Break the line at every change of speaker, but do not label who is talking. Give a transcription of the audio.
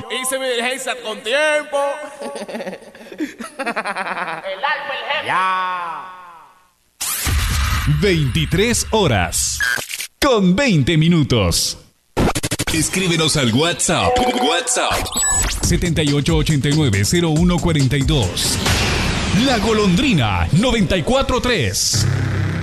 hice mi diligencia con tiempo. El alfa, el jefe. Ya.
23 horas con 20 minutos. Escríbenos al WhatsApp 7889-0142. La Golondrina 94.3.